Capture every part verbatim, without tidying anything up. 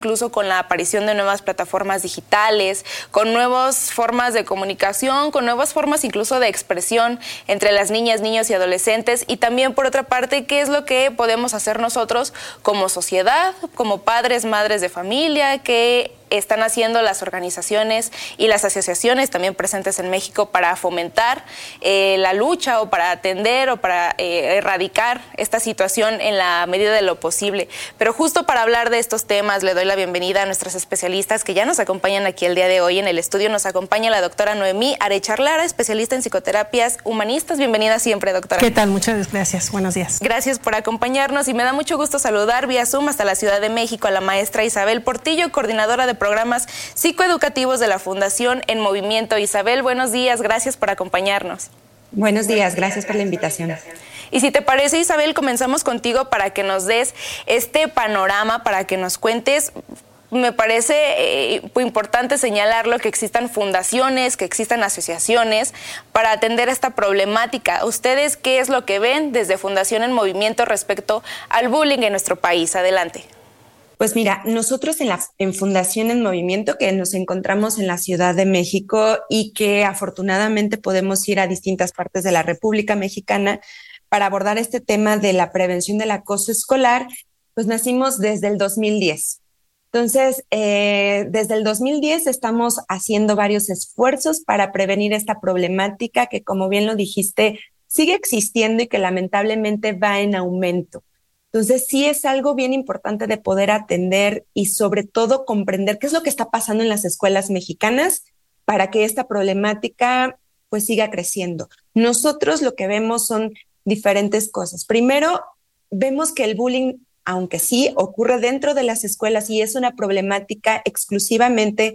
incluso con la aparición de nuevas plataformas digitales, con nuevas formas de comunicación, con nuevas formas incluso de expresión entre las niñas, niños y adolescentes, y también por otra parte, qué es lo que podemos hacer nosotros como sociedad, como padres, madres de familia, que están haciendo las organizaciones y las asociaciones también presentes en México para fomentar eh, la lucha o para atender o para eh, erradicar esta situación en la medida de lo posible. Pero justo para hablar de estos temas le doy la bienvenida a nuestros especialistas que ya nos acompañan aquí el día de hoy. En el estudio nos acompaña la doctora Noemí Arechar Lara, especialista en psicoterapias humanistas. Bienvenida siempre, doctora. ¿Qué tal? Muchas gracias. Buenos días. Gracias por acompañarnos y me da mucho gusto saludar vía Zoom hasta la Ciudad de México a la maestra Isabel Portillo, coordinadora de programas psicoeducativos de la Fundación En Movimiento. Isabel, buenos días, gracias por acompañarnos. Buenos días, gracias por la invitación. Y si te parece, Isabel, comenzamos contigo para que nos des este panorama, para que nos cuentes. Me parece eh, importante señalarlo, que existan fundaciones, que existan asociaciones para atender esta problemática. ¿Ustedes qué es lo que ven desde Fundación En Movimiento respecto al bullying en nuestro país? Adelante. Pues mira, nosotros en la en Fundación En Movimiento, que nos encontramos en la Ciudad de México y que afortunadamente podemos ir a distintas partes de la República Mexicana para abordar este tema de la prevención del acoso escolar, pues nacimos desde el dos mil diez. Entonces, eh, desde el dos mil diez estamos haciendo varios esfuerzos para prevenir esta problemática que, como bien lo dijiste, sigue existiendo y que lamentablemente va en aumento. Entonces, sí es algo bien importante de poder atender y sobre todo comprender qué es lo que está pasando en las escuelas mexicanas para que esta problemática pues siga creciendo. Nosotros lo que vemos son diferentes cosas. Primero, vemos que el bullying, aunque sí ocurre dentro de las escuelas y es una problemática exclusivamente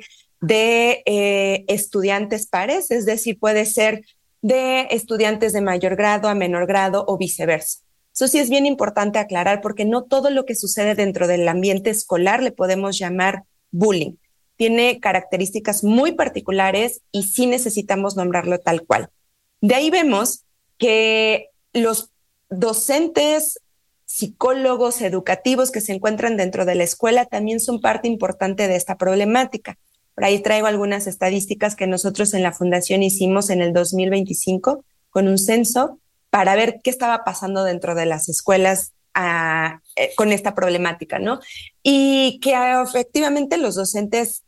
de eh, estudiantes pares, es decir, puede ser de estudiantes de mayor grado a menor grado o viceversa. Eso sí es bien importante aclarar porque no todo lo que sucede dentro del ambiente escolar le podemos llamar bullying. Tiene características muy particulares y sí necesitamos nombrarlo tal cual. De ahí vemos que los docentes, psicólogos, educativos que se encuentran dentro de la escuela también son parte importante de esta problemática. Por ahí traigo algunas estadísticas que nosotros en la Fundación hicimos en el dos mil veinticinco con un censo para ver qué estaba pasando dentro de las escuelas uh, eh, con esta problemática, ¿no? Y que uh, efectivamente los docentes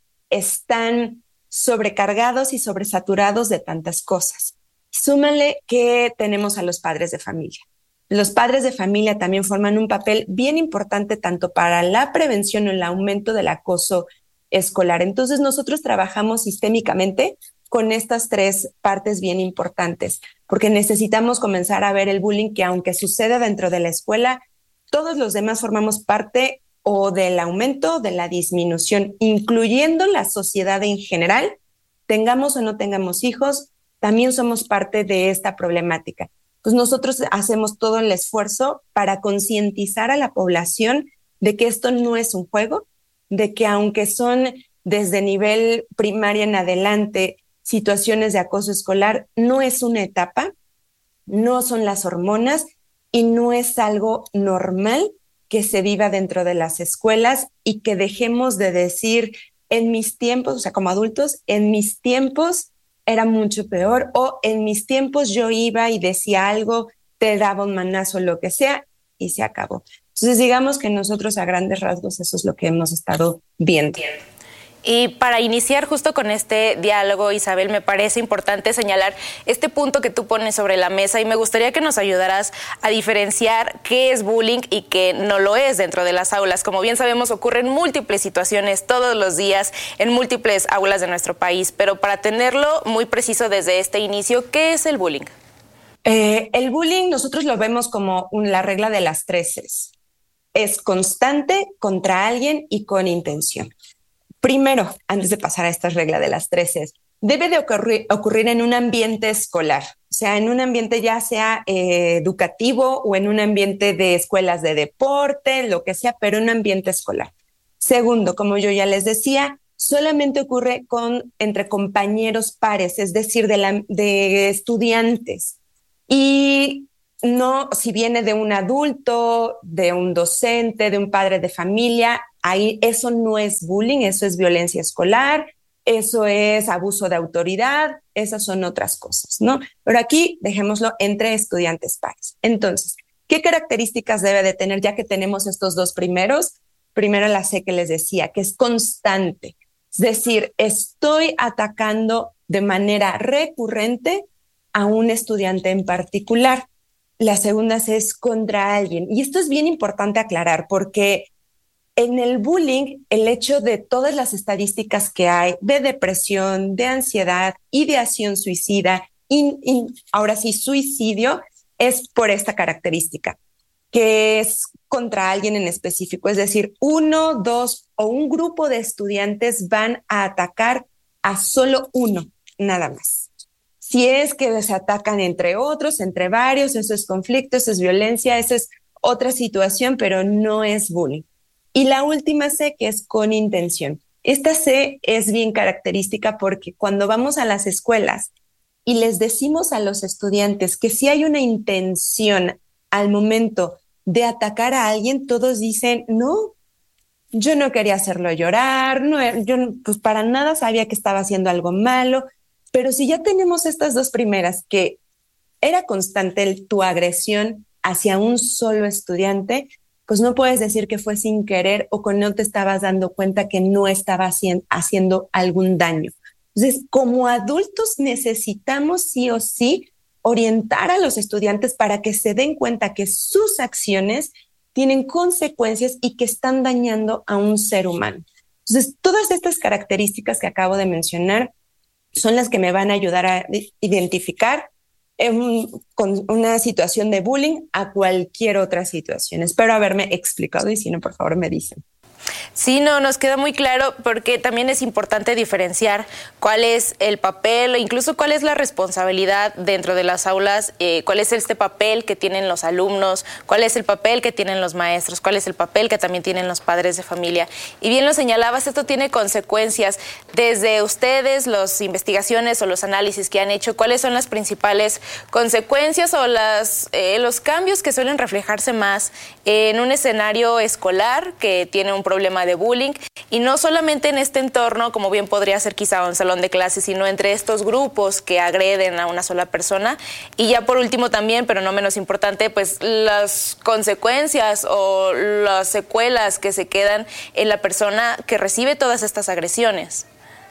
están sobrecargados y sobresaturados de tantas cosas. Súmale que tenemos a los padres de familia. Los padres de familia también forman un papel bien importante tanto para la prevención o el aumento del acoso escolar. Entonces nosotros trabajamos sistémicamente con estas tres partes bien importantes, porque necesitamos comenzar a ver el bullying que aunque suceda dentro de la escuela, todos los demás formamos parte o del aumento o de la disminución, incluyendo la sociedad en general, tengamos o no tengamos hijos, también somos parte de esta problemática. Pues nosotros hacemos todo el esfuerzo para concientizar a la población de que esto no es un juego, de que aunque son desde nivel primaria en adelante situaciones de acoso escolar, no es una etapa, no son las hormonas y no es algo normal que se viva dentro de las escuelas y que dejemos de decir en mis tiempos, o sea, como adultos, en mis tiempos era mucho peor o en mis tiempos yo iba y decía algo, te daba un manazo, lo que sea, y se acabó. Entonces, digamos que nosotros a grandes rasgos eso es lo que hemos estado viendo. Y para iniciar justo con este diálogo, Isabel, me parece importante señalar este punto que tú pones sobre la mesa y me gustaría que nos ayudaras a diferenciar qué es bullying y qué no lo es dentro de las aulas. Como bien sabemos, ocurren múltiples situaciones todos los días en múltiples aulas de nuestro país, pero para tenerlo muy preciso desde este inicio, ¿qué es el bullying? Eh, el bullying nosotros lo vemos como un, la regla de las tres Cs. Es constante contra alguien y con intención. Primero, antes de pasar a esta regla de las tres Cs, debe de ocurrir, ocurrir en un ambiente escolar, o sea, en un ambiente ya sea eh, educativo o en un ambiente de escuelas de deporte, lo que sea, pero en un ambiente escolar. Segundo, como yo ya les decía, solamente ocurre con, entre compañeros pares, es decir, de, la, de estudiantes. Y no, si viene de un adulto, de un docente, de un padre de familia, ahí eso no es bullying, eso es violencia escolar, eso es abuso de autoridad, esas son otras cosas, ¿no? Pero aquí dejémoslo entre estudiantes pares. Entonces, ¿qué características debe de tener ya que tenemos estos dos primeros? Primero la C que les decía, que es constante. Es decir, estoy atacando de manera recurrente a un estudiante en particular. La segunda C es contra alguien. Y esto es bien importante aclarar porque en el bullying, el hecho de todas las estadísticas que hay de depresión, de ansiedad, ideación suicida, y, y ahora sí suicidio, es por esta característica, que es contra alguien en específico. Es decir, uno, dos o un grupo de estudiantes van a atacar a solo uno, nada más. Si es que se atacan entre otros, entre varios, eso es conflicto, eso es violencia, eso es otra situación, pero no es bullying. Y la última C, que es con intención. Esta C es bien característica porque cuando vamos a las escuelas y les decimos a los estudiantes que si hay una intención al momento de atacar a alguien, todos dicen, no, yo no quería hacerlo llorar, no, yo pues para nada sabía que estaba haciendo algo malo. Pero si ya tenemos estas dos primeras, que era constante el, tu agresión hacia un solo estudiante, pues no puedes decir que fue sin querer o que no te estabas dando cuenta que no estaba haciendo, haciendo algún daño. Entonces, como adultos necesitamos sí o sí orientar a los estudiantes para que se den cuenta que sus acciones tienen consecuencias y que están dañando a un ser humano. Entonces, todas estas características que acabo de mencionar son las que me van a ayudar a identificar en, con una situación de bullying a cualquier otra situación. Espero haberme explicado y si no, por favor, me dicen. Sí, no, nos queda muy claro porque también es importante diferenciar cuál es el papel, incluso cuál es la responsabilidad dentro de las aulas, eh, cuál es este papel que tienen los alumnos, cuál es el papel que tienen los maestros, cuál es el papel que también tienen los padres de familia. Y bien lo señalabas, esto tiene consecuencias desde ustedes, las investigaciones o los análisis que han hecho, cuáles son las principales consecuencias o las, eh, los cambios que suelen reflejarse más en un escenario escolar que tiene un problema de bullying, y no solamente en este entorno, como bien podría ser quizá un salón de clases, sino entre estos grupos que agreden a una sola persona. Y ya por último también, pero no menos importante, pues las consecuencias o las secuelas que se quedan en la persona que recibe todas estas agresiones.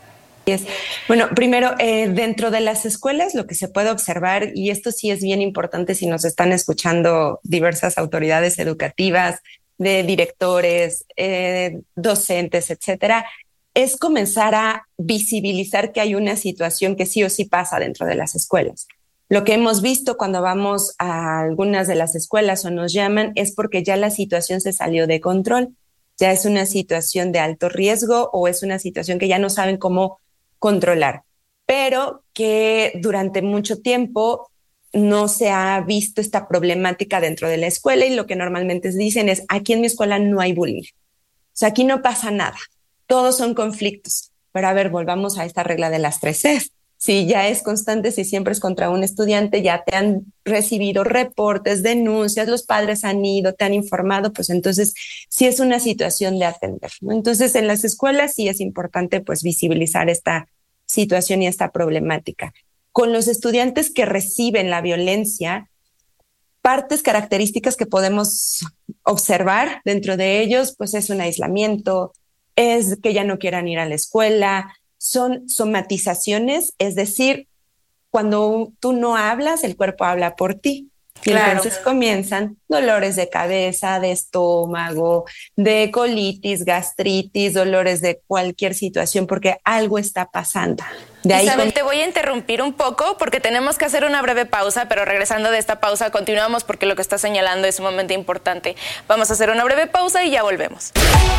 Bueno, primero, eh, dentro de las escuelas lo que se puede observar, y esto sí es bien importante si nos están escuchando diversas autoridades educativas, de directores, eh, docentes, etcétera, es comenzar a visibilizar que hay una situación que sí o sí pasa dentro de las escuelas. Lo que hemos visto cuando vamos a algunas de las escuelas o nos llaman es porque ya la situación se salió de control, ya es una situación de alto riesgo o es una situación que ya no saben cómo controlar, pero que durante mucho tiempo no se ha visto esta problemática dentro de la escuela y lo que normalmente dicen es, aquí en mi escuela no hay bullying. O sea, aquí no pasa nada. Todos son conflictos. Pero a ver, volvamos a esta regla de las tres Cs. Si ya es constante, si siempre es contra un estudiante, ya te han recibido reportes, denuncias, los padres han ido, te han informado, pues entonces sí es una situación de atender, ¿no? Entonces en las escuelas sí es importante pues visibilizar esta situación y esta problemática. Con los estudiantes que reciben la violencia, partes características que podemos observar dentro de ellos, pues es un aislamiento, es que ya no quieran ir a la escuela, son somatizaciones, es decir, cuando tú no hablas, el cuerpo habla por ti. Y claro. Entonces comienzan dolores de cabeza, de estómago, de colitis, gastritis, dolores de cualquier situación, porque algo está pasando. De ahí Isabel, con... te voy a interrumpir un poco porque tenemos que hacer una breve pausa, pero regresando de esta pausa continuamos porque lo que está señalando es sumamente importante. Vamos a hacer una breve pausa y ya volvemos.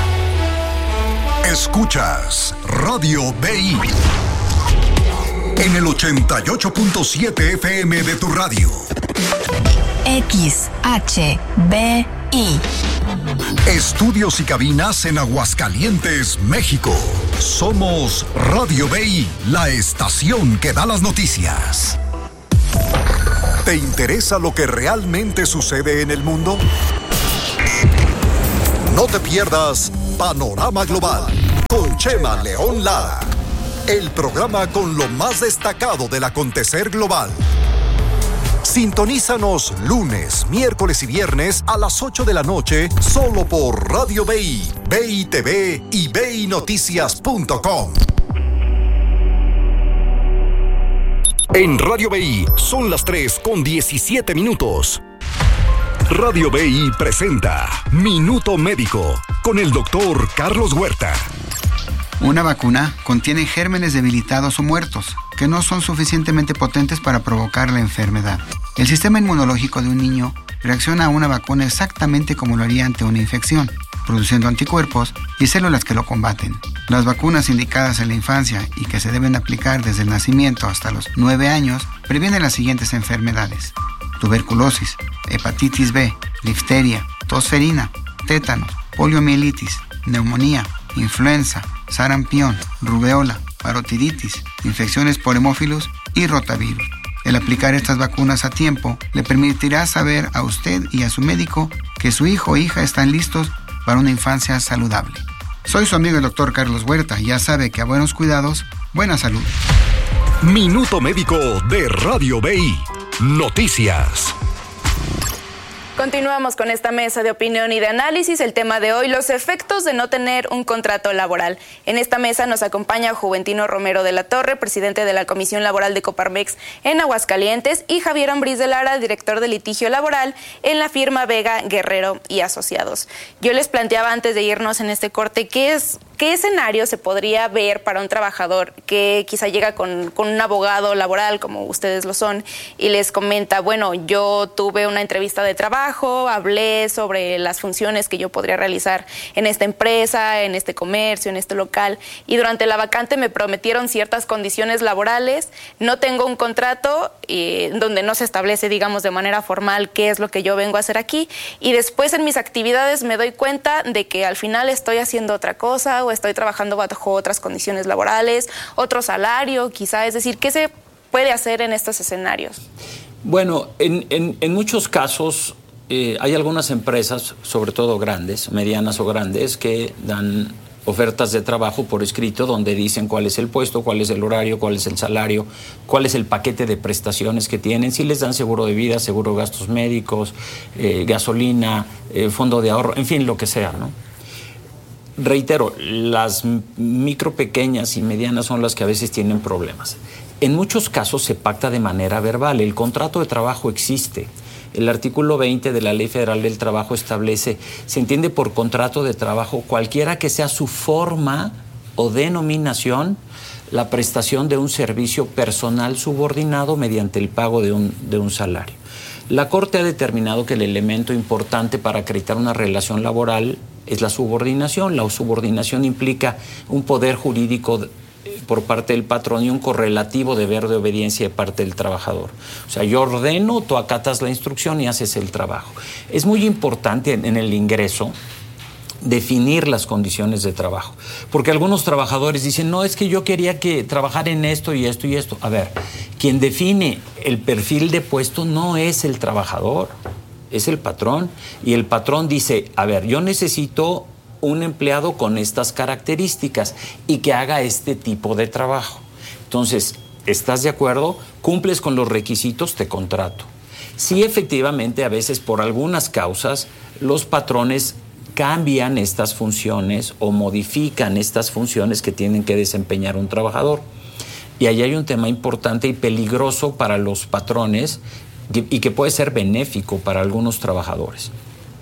Escuchas Radio B I en el ochenta y ocho punto siete F M de tu radio. X H B I. Estudios y cabinas en Aguascalientes, México. Somos Radio B I, la estación que da las noticias. ¿Te interesa lo que realmente sucede en el mundo? No te pierdas Panorama Global con Chema León Lara, el programa con lo más destacado del acontecer global. Sintonízanos lunes, miércoles y viernes a las ocho de la noche solo por Radio B I, B I T V y B I Noticias punto com. En Radio B I son las tres con diecisiete minutos. Radio B I presenta Minuto Médico con el doctor Carlos Huerta. Una vacuna contiene gérmenes debilitados o muertos que no son suficientemente potentes para provocar la enfermedad. El sistema inmunológico de un niño reacciona a una vacuna exactamente como lo haría ante una infección, produciendo anticuerpos y células que lo combaten. Las vacunas indicadas en la infancia y que se deben aplicar desde el nacimiento hasta los nueve años previenen las siguientes enfermedades: tuberculosis, hepatitis B, difteria, tosferina, tétanos, poliomielitis, neumonía, influenza, sarampión, rubeola, parotiditis, infecciones por hemófilos y rotavirus. El aplicar estas vacunas a tiempo le permitirá saber a usted y a su médico que su hijo o hija están listos para una infancia saludable. Soy su amigo el doctor Carlos Huerta. Ya sabe que a buenos cuidados, buena salud. Minuto Médico de Radio B I. Noticias. Continuamos con esta mesa de opinión y de análisis. El tema de hoy, los efectos de no tener un contrato laboral. En esta mesa nos acompaña Juventino Romero de la Torre, presidente de la Comisión Laboral de Coparmex en Aguascalientes, y Javier Ambriz de Lara, director de litigio laboral en la firma Vega Guerrero y Asociados. Yo les planteaba antes de irnos en este corte, ¿qué es ¿qué escenario se podría ver para un trabajador que quizá llega con, con un abogado laboral, como ustedes lo son, y les comenta, bueno, yo tuve una entrevista de trabajo, hablé sobre las funciones que yo podría realizar en esta empresa, en este comercio, en este local, y durante la vacante me prometieron ciertas condiciones laborales, no tengo un contrato eh, donde no se establece, digamos, de manera formal qué es lo que yo vengo a hacer aquí, y después en mis actividades me doy cuenta de que al final estoy haciendo otra cosa, o estoy trabajando bajo otras condiciones laborales, otro salario, quizá. Es decir, ¿qué se puede hacer en estos escenarios? Bueno, en, en, en muchos casos eh, hay algunas empresas, sobre todo grandes, medianas o grandes, que dan ofertas de trabajo por escrito donde dicen cuál es el puesto, cuál es el horario, cuál es el salario, cuál es el paquete de prestaciones que tienen, si les dan seguro de vida, seguro de gastos médicos, eh, gasolina, eh, fondo de ahorro, en fin, lo que sea, ¿no? Reitero, las micro, pequeñas y medianas son las que a veces tienen problemas. En muchos casos se pacta de manera verbal. El contrato de trabajo existe. El artículo veinte de la Ley Federal del Trabajo establece, se entiende por contrato de trabajo cualquiera que sea su forma o denominación la prestación de un servicio personal subordinado mediante el pago de un, de un salario. La Corte ha determinado que el elemento importante para acreditar una relación laboral es la subordinación. La subordinación implica un poder jurídico por parte del patrón y un correlativo deber de obediencia de parte del trabajador. O sea, yo ordeno, tú acatas la instrucción y haces el trabajo. Es muy importante en el ingreso definir las condiciones de trabajo, porque algunos trabajadores dicen, no, es que yo quería que trabajar en esto y esto y esto. A ver, quien define el perfil de puesto no es el trabajador, es el patrón, y el patrón dice, a ver, yo necesito un empleado con estas características y que haga este tipo de trabajo. Entonces, ¿estás de acuerdo? ¿Cumples con los requisitos? Te contrato. Sí, efectivamente, a veces por algunas causas, los patrones cambian estas funciones o modifican estas funciones que tienen que desempeñar un trabajador. Y ahí hay un tema importante y peligroso para los patrones y que puede ser benéfico para algunos trabajadores.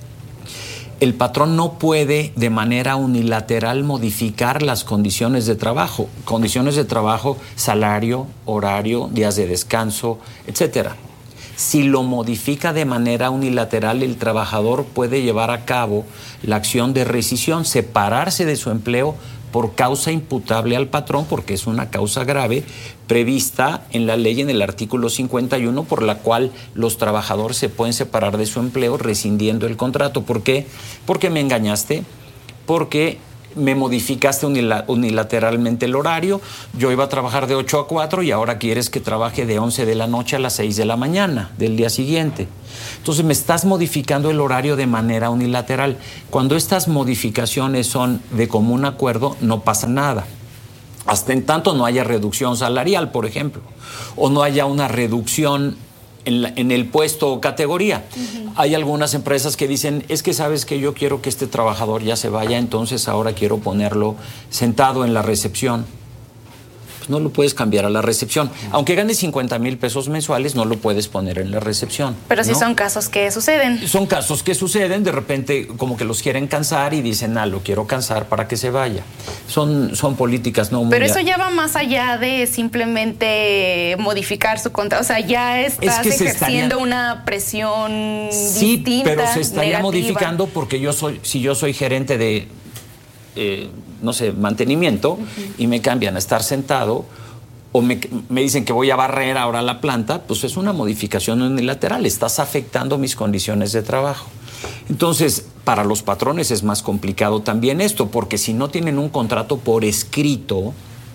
El patrón no puede de manera unilateral modificar las condiciones de trabajo, condiciones de trabajo, salario, horario, días de descanso, etcétera. Si lo modifica de manera unilateral, el trabajador puede llevar a cabo la acción de rescisión, separarse de su empleo por causa imputable al patrón, porque es una causa grave prevista en la ley en el artículo cincuenta y uno, por la cual los trabajadores se pueden separar de su empleo rescindiendo el contrato. ¿Por qué? Porque me engañaste, porque me modificaste unilateralmente el horario, yo iba a trabajar de ocho a cuatro y ahora quieres que trabaje de once de la noche a las seis de la mañana del día siguiente. Entonces me estás modificando el horario de manera unilateral. Cuando estas modificaciones son de común acuerdo, no pasa nada. Hasta en tanto no haya reducción salarial, por ejemplo, o no haya una reducción En, la, en el puesto o categoría. Uh-huh. Hay algunas empresas que dicen, es que sabes que yo quiero que este trabajador ya se vaya, entonces ahora quiero ponerlo sentado en la recepción. Pues no lo puedes cambiar a la recepción. Uh-huh. Aunque ganes cincuenta mil pesos mensuales, no lo puedes poner en la recepción. Pero sí, ¿no? Son casos que suceden. Son casos que suceden, de repente como que los quieren cansar y dicen, ah, lo quiero cansar para que se vaya. Son, son políticas no muy... Pero eso ya va más allá de simplemente modificar su contrato. O sea, ya estás es que ejerciendo estaría... una presión sí, distinta, pero se estaría negativa. modificando porque yo soy, si yo soy gerente de, eh, no sé, mantenimiento, uh-huh. y me cambian a estar sentado, o me, me dicen que voy a barrer ahora la planta, pues es una modificación unilateral. Estás afectando mis condiciones de trabajo. Entonces, para los patrones es más complicado también esto, porque si no tienen un contrato por escrito,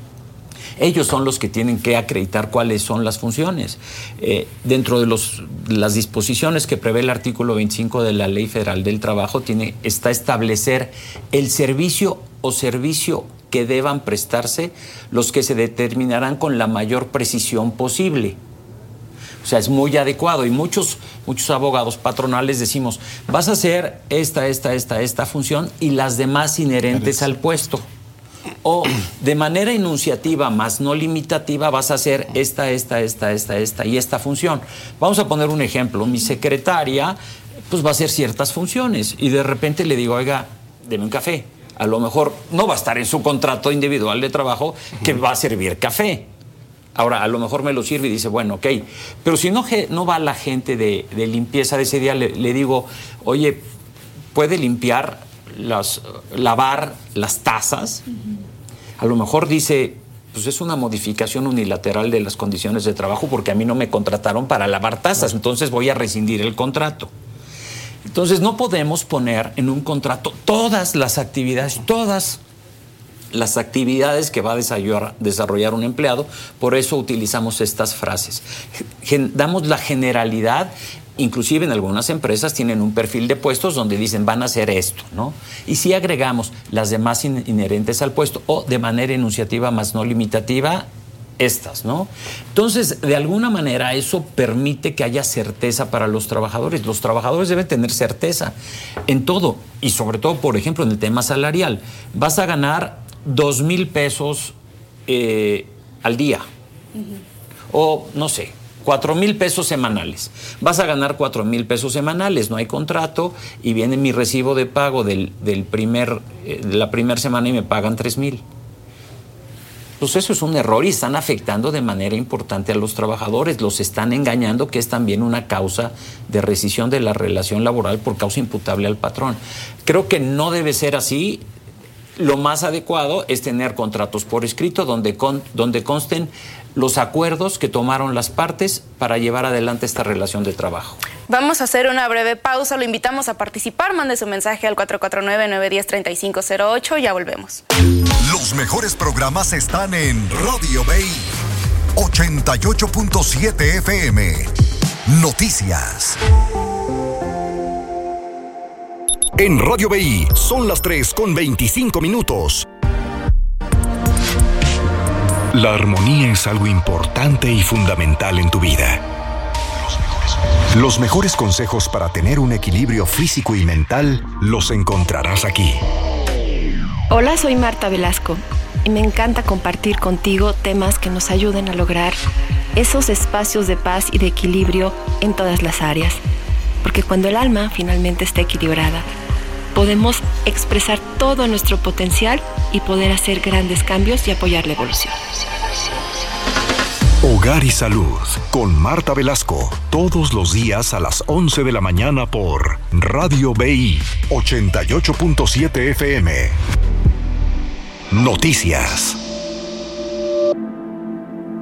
ellos son los que tienen que acreditar cuáles son las funciones. Eh, dentro de los, las disposiciones que prevé el artículo veinticinco de la Ley Federal del Trabajo, tiene, está establecer el servicio o servicio que deban prestarse, los que se determinarán con la mayor precisión posible. O sea, es muy adecuado y muchos, muchos abogados patronales decimos, vas a hacer esta, esta, esta, esta función y las demás inherentes al puesto. O de manera enunciativa más no limitativa vas a hacer esta, esta, esta, esta, esta y esta función. Vamos a poner un ejemplo. Mi secretaria pues va a hacer ciertas funciones y de repente le digo, oiga, deme un café. A lo mejor no va a estar en su contrato individual de trabajo que va a servir café. Ahora, a lo mejor me lo sirve y dice, bueno, ok. Pero si no, no va la gente de, de limpieza de ese día, le, le digo, oye, ¿puede limpiar, las, lavar las tazas? Uh-huh. A lo mejor dice, pues es una modificación unilateral de las condiciones de trabajo porque a mí no me contrataron para lavar tazas, entonces voy a rescindir el contrato. Entonces no podemos poner en un contrato todas las actividades, todas las actividades que va a desarrollar, desarrollar un empleado, por eso utilizamos estas frases. Gen, damos la generalidad, inclusive en algunas empresas tienen un perfil de puestos donde dicen van a hacer esto, ¿no? Y si agregamos las demás in, inherentes al puesto o de manera enunciativa más no limitativa, estas, ¿no? Entonces, de alguna manera eso permite que haya certeza para los trabajadores. Los trabajadores deben tener certeza en todo y sobre todo, por ejemplo, en el tema salarial. Vas a ganar dos mil pesos eh, al día. Uh-huh. O, no sé, cuatro mil pesos semanales. Vas a ganar cuatro mil pesos semanales, no hay contrato y viene mi recibo de pago del, del primer, eh, de la primera semana y me pagan tres mil. Pues eso es un error y están afectando de manera importante a los trabajadores, los están engañando, que es también una causa de rescisión de la relación laboral por causa imputable al patrón. Creo que no debe ser así. Lo más adecuado es tener contratos por escrito donde, con, donde consten los acuerdos que tomaron las partes para llevar adelante esta relación de trabajo. Vamos a hacer una breve pausa, lo invitamos a participar, mande su mensaje al cuatro cuatro nueve, nueve uno cero, tres cinco cero ocho, ya volvemos. Los mejores programas están en Radio B I ochenta y ocho punto siete F M. Noticias. En Radio B I son las tres con veinticinco minutos. La armonía es algo importante y fundamental en tu vida. Los mejores consejos para tener un equilibrio físico y mental los encontrarás aquí. Hola, soy Marta Velasco y me encanta compartir contigo temas que nos ayuden a lograr esos espacios de paz y de equilibrio en todas las áreas. Porque cuando el alma finalmente está equilibrada, podemos expresar todo nuestro potencial y poder hacer grandes cambios y apoyar la evolución. Hogar y Salud con Marta Velasco, todos los días a las once de la mañana por Radio B I ochenta y ocho punto siete F M. Noticias.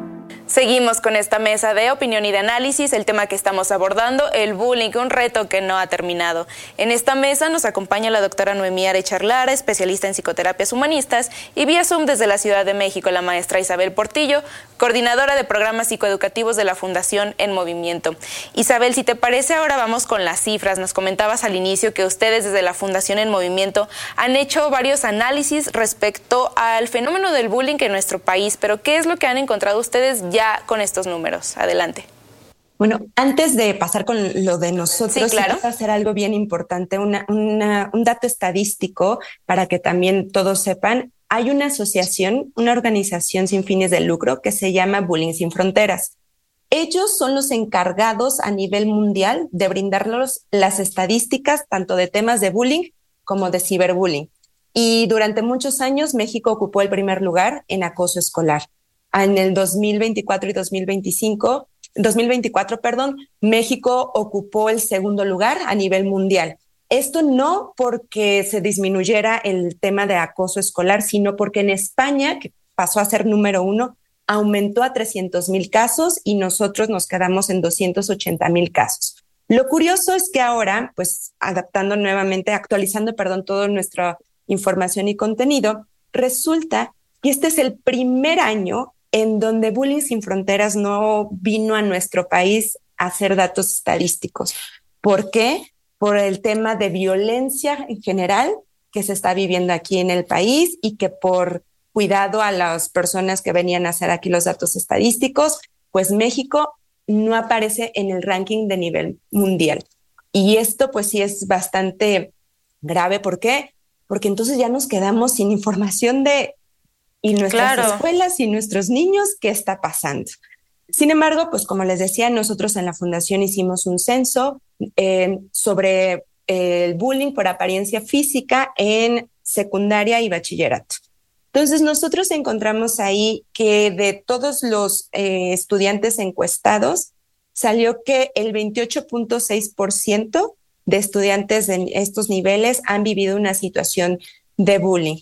Seguimos con esta mesa de opinión y de análisis, el tema que estamos abordando, el bullying, un reto que no ha terminado. En esta mesa nos acompaña la doctora Noemí Arechar Lara, especialista en psicoterapias humanistas, y vía Zoom desde la Ciudad de México, la maestra Isabel Portillo, coordinadora de programas psicoeducativos de la Fundación En Movimiento. Isabel, si te parece, ahora vamos con las cifras. Nos comentabas al inicio que ustedes desde la Fundación En Movimiento han hecho varios análisis respecto al fenómeno del bullying en nuestro país, pero ¿qué es lo que han encontrado ustedes ya con estos números? Adelante. Bueno, antes de pasar con lo de nosotros, sí, claro. quiero hacer algo bien importante, una, una, un dato estadístico para que también todos sepan. Hay una asociación, una organización sin fines de lucro que se llama Bullying Sin Fronteras. Ellos son los encargados a nivel mundial de brindarnos las estadísticas tanto de temas de bullying como de ciberbullying. Y durante muchos años México ocupó el primer lugar en acoso escolar. En el dos mil veinticuatro y dos mil veinticinco, dos mil veinticuatro, perdón, México ocupó el segundo lugar a nivel mundial. Esto no porque se disminuyera el tema de acoso escolar, sino porque en España, que pasó a ser número uno, aumentó a trescientos mil casos y nosotros nos quedamos en doscientos ochenta mil casos. Lo curioso es que ahora, pues adaptando nuevamente, actualizando, perdón, toda nuestra información y contenido, resulta que este es el primer año en donde Bullying Sin Fronteras no vino a nuestro país a hacer datos estadísticos. ¿Por qué? Por el tema de violencia en general que se está viviendo aquí en el país y que por cuidado a las personas que venían a hacer aquí los datos estadísticos, pues México no aparece en el ranking de nivel mundial. Y esto pues sí es bastante grave. ¿Por qué? Porque entonces ya nos quedamos sin información de y nuestras claro. escuelas y nuestros niños, ¿qué está pasando? Sin embargo, pues como les decía, nosotros en la Fundación hicimos un censo eh, sobre eh, el bullying por apariencia física en secundaria y bachillerato. Entonces nosotros encontramos ahí que de todos los eh, estudiantes encuestados, salió que el veintiocho punto seis por ciento de estudiantes en estos niveles han vivido una situación de bullying.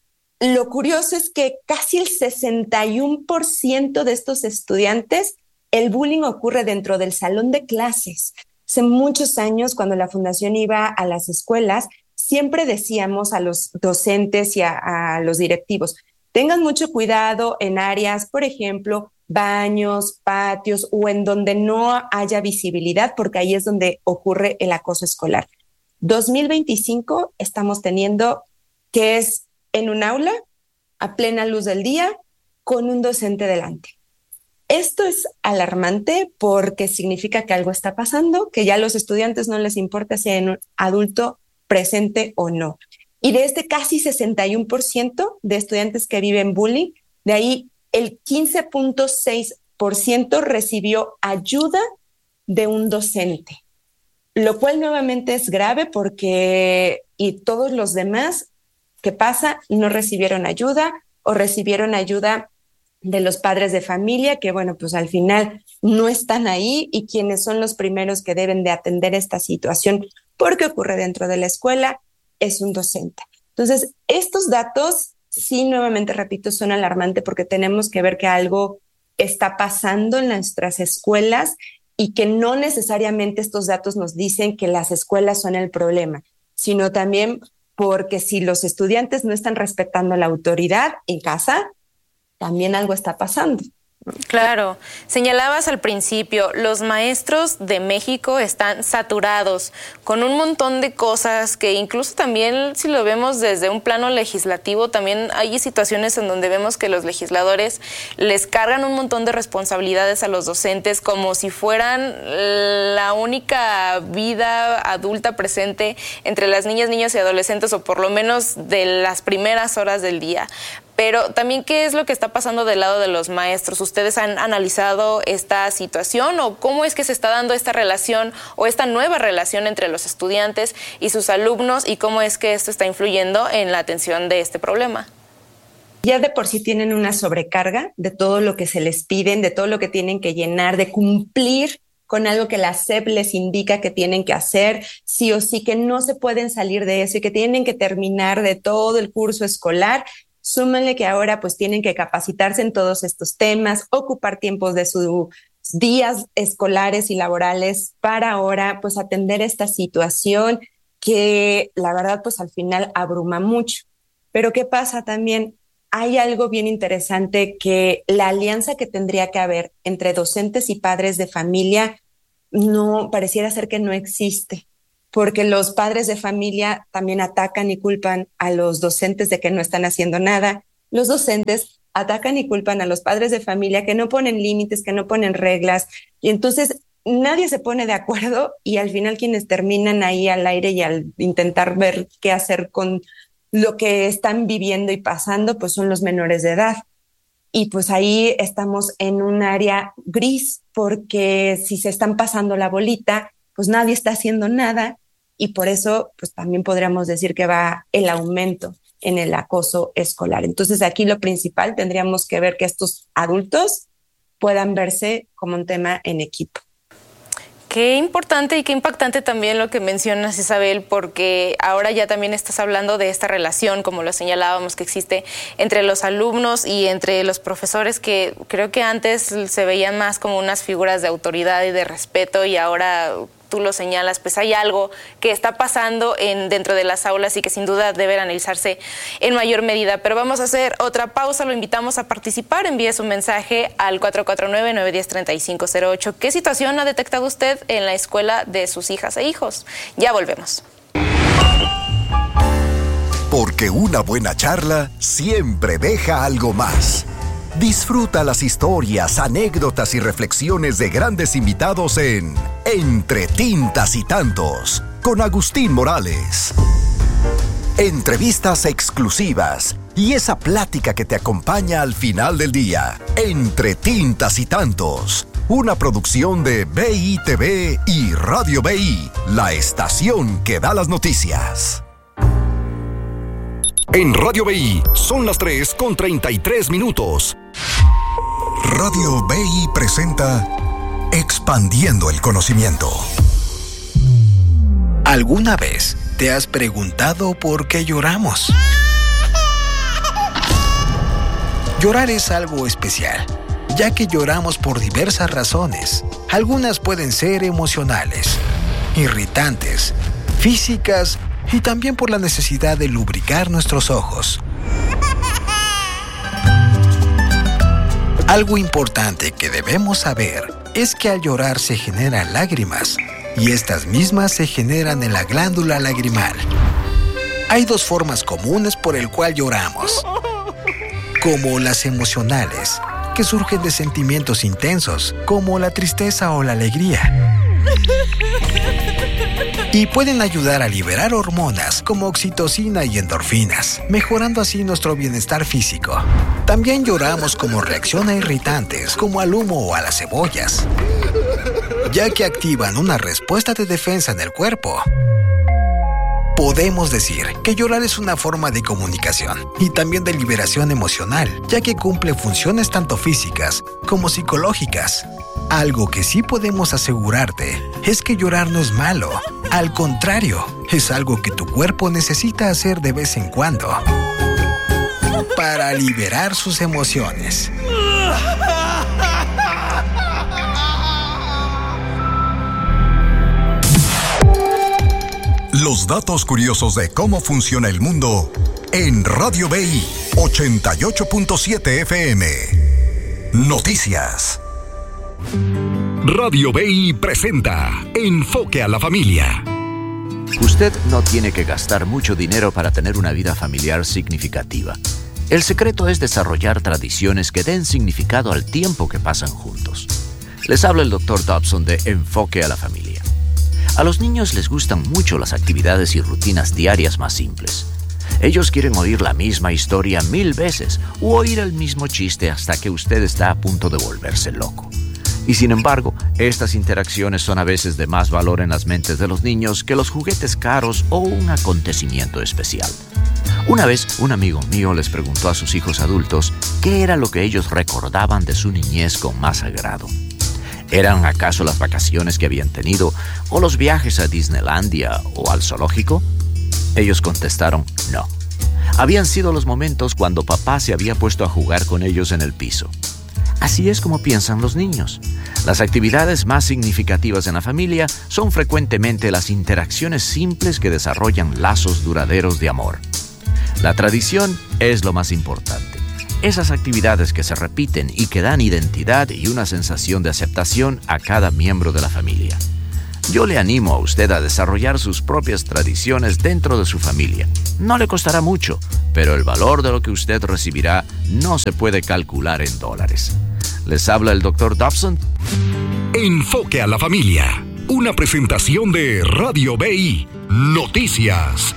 Lo curioso es que casi el sesenta y uno por ciento de estos estudiantes, el bullying ocurre dentro del salón de clases. Hace muchos años, cuando la Fundación iba a las escuelas, siempre decíamos a los docentes y a, a los directivos, tengan mucho cuidado en áreas, por ejemplo, baños, patios o en donde no haya visibilidad, porque ahí es donde ocurre el acoso escolar. dos mil veinticinco estamos teniendo que es en un aula, a plena luz del día, con un docente delante. Esto es alarmante porque significa que algo está pasando, que ya a los estudiantes no les importa si hay un adulto presente o no. Y de este casi sesenta y uno por ciento de estudiantes que viven bullying, de ahí el quince punto seis por ciento recibió ayuda de un docente, lo cual nuevamente es grave porque y todos los demás ¿qué pasa? No recibieron ayuda o recibieron ayuda de los padres de familia que, bueno, pues al final no están ahí y quienes son los primeros que deben de atender esta situación porque ocurre dentro de la escuela es un docente. Entonces, estos datos, sí, nuevamente repito, son alarmantes porque tenemos que ver que algo está pasando en nuestras escuelas y que no necesariamente estos datos nos dicen que las escuelas son el problema, sino también porque si los estudiantes no están respetando la autoridad en casa, también algo está pasando. Claro, señalabas al principio, los maestros de México están saturados con un montón de cosas que incluso también si lo vemos desde un plano legislativo, también hay situaciones en donde vemos que los legisladores les cargan un montón de responsabilidades a los docentes como si fueran la única vida adulta presente entre las niñas, niños y adolescentes o por lo menos de las primeras horas del día. Pero también, ¿qué es lo que está pasando del lado de los maestros? ¿Ustedes han analizado esta situación o cómo es que se está dando esta relación o esta nueva relación entre los estudiantes y sus alumnos y cómo es que esto está influyendo en la atención de este problema? Ya de por sí tienen una sobrecarga de todo lo que se les piden, de todo lo que tienen que llenar, de cumplir con algo que la S E P les indica que tienen que hacer, sí o sí, que no se pueden salir de eso y que tienen que terminar de todo el curso escolar. súmenle que ahora pues tienen que capacitarse en todos estos temas, ocupar tiempos de sus días escolares y laborales para ahora pues atender esta situación que la verdad pues al final abruma mucho. Pero ¿qué pasa también? Hay algo bien interesante, que la alianza que tendría que haber entre docentes y padres de familia no pareciera ser que no existe, porque los padres de familia también atacan y culpan a los docentes de que no están haciendo nada. Los docentes atacan y culpan a los padres de familia que no ponen límites, que no ponen reglas, y entonces nadie se pone de acuerdo y al final quienes terminan ahí al aire y al intentar ver qué hacer con lo que están viviendo y pasando, pues son los menores de edad. Y pues ahí estamos en un área gris, porque si se están pasando la bolita, pues nadie está haciendo nada, y por eso pues también podríamos decir que va el aumento en el acoso escolar. Entonces aquí lo principal, tendríamos que ver que estos adultos puedan verse como un tema en equipo. Qué importante y qué impactante también lo que mencionas, Isabel, porque ahora ya también estás hablando de esta relación, como lo señalábamos, que existe entre los alumnos y entre los profesores, que creo que antes se veían más como unas figuras de autoridad y de respeto, y ahora tú lo señalas, pues hay algo que está pasando en, dentro de las aulas y que sin duda debe analizarse en mayor medida. Pero vamos a hacer otra pausa, lo invitamos a participar, envíe su mensaje al cuatro cuatro nueve, nueve uno cero, tres cinco cero ocho. ¿Qué situación ha detectado usted en la escuela de sus hijas e hijos? Ya volvemos. Porque una buena charla siempre deja algo más. Disfruta las historias, anécdotas y reflexiones de grandes invitados en Entre Tintas y Tantos, con Agustín Morales. Entrevistas exclusivas y esa plática que te acompaña al final del día. Entre Tintas y Tantos, una producción de B I T V y Radio B I, la estación que da las noticias. En Radio B I son las tres con treinta y tres minutos. Radio B I presenta Expandiendo el Conocimiento. ¿Alguna vez te has preguntado por qué lloramos? Llorar es algo especial, ya que lloramos por diversas razones. Algunas pueden ser emocionales, irritantes, físicas y también por la necesidad de lubricar nuestros ojos. Algo importante que debemos saber es que al llorar se generan lágrimas, y estas mismas se generan en la glándula lagrimal. Hay dos formas comunes por el cual lloramos, como las emocionales, que surgen de sentimientos intensos, como la tristeza o la alegría, y pueden ayudar a liberar hormonas como oxitocina y endorfinas, mejorando así nuestro bienestar físico. También lloramos como reacción a irritantes, como al humo o a las cebollas, ya que activan una respuesta de defensa en el cuerpo. Podemos decir que llorar es una forma de comunicación y también de liberación emocional, ya que cumple funciones tanto físicas como psicológicas. Algo que sí podemos asegurarte es que llorar no es malo. Al contrario, es algo que tu cuerpo necesita hacer de vez en cuando para liberar sus emociones. Los datos curiosos de cómo funciona el mundo en Radio B I ochenta y ocho punto siete F M. Noticias. Radio B I presenta Enfoque a la Familia. Usted no tiene que gastar mucho dinero para tener una vida familiar significativa. El secreto es desarrollar tradiciones que den significado al tiempo que pasan juntos. Les habla el doctor Dobson de Enfoque a la Familia. A los niños les gustan mucho las actividades y rutinas diarias más simples. Ellos quieren oír la misma historia mil veces u oír el mismo chiste hasta que usted está a punto de volverse loco. Y sin embargo, estas interacciones son a veces de más valor en las mentes de los niños que los juguetes caros o un acontecimiento especial. Una vez, un amigo mío les preguntó a sus hijos adultos qué era lo que ellos recordaban de su niñez con más agrado. ¿Eran acaso las vacaciones que habían tenido o los viajes a Disneylandia o al zoológico? Ellos contestaron no. Habían sido los momentos cuando papá se había puesto a jugar con ellos en el piso. Así es como piensan los niños. Las actividades más significativas en la familia son frecuentemente las interacciones simples que desarrollan lazos duraderos de amor. La tradición es lo más importante. Esas actividades que se repiten y que dan identidad y una sensación de aceptación a cada miembro de la familia. Yo le animo a usted a desarrollar sus propias tradiciones dentro de su familia. No le costará mucho, pero el valor de lo que usted recibirá no se puede calcular en dólares. Les habla el doctor Dobson. Enfoque a la familia. Una presentación de Radio B I. Noticias.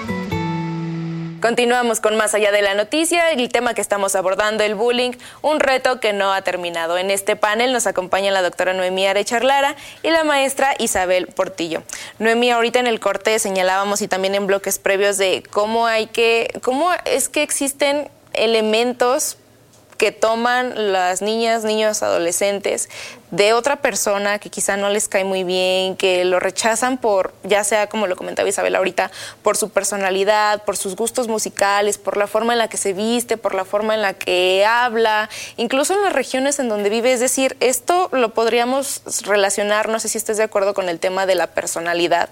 Continuamos con Más Allá de la Noticia, el tema que estamos abordando, el bullying, un reto que no ha terminado. En este panel nos acompaña la doctora Noemí Arecha Lara y la maestra Isabel Portillo. Noemí, ahorita en el corte señalábamos y también en bloques previos de cómo hay que, cómo es que existen elementos que toman las niñas, niños, adolescentes de otra persona que quizá no les cae muy bien, que lo rechazan por, ya sea como lo comentaba Isabel ahorita, por su personalidad, por sus gustos musicales, por la forma en la que se viste, por la forma en la que habla, incluso en las regiones en donde vive. Es decir, esto lo podríamos relacionar, no sé si estés de acuerdo con el tema de la personalidad.